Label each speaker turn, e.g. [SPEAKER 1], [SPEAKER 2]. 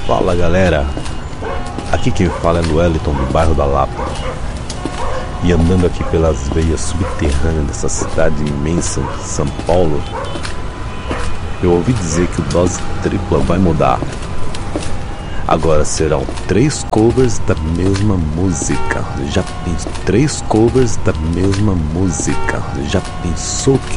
[SPEAKER 1] Fala galera, aqui quem fala é o Wellington do bairro da Lapa. E andando aqui pelas veias subterrâneas dessa cidade imensa, São Paulo, eu ouvi dizer que o Dose Tripla vai mudar. Agora serão 3 covers da mesma música. Já pensou? 3 covers da mesma música. Já pensou que